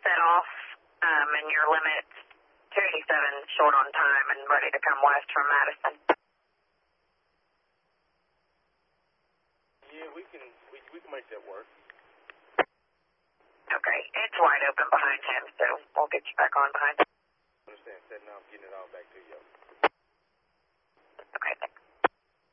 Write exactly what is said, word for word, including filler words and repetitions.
set off, um, and your limit's two eighty-seven short on time and ready to come west from Madison. Yeah, we can, we, we can make that work. Okay, it's wide open behind him, so we'll get you back on behind him.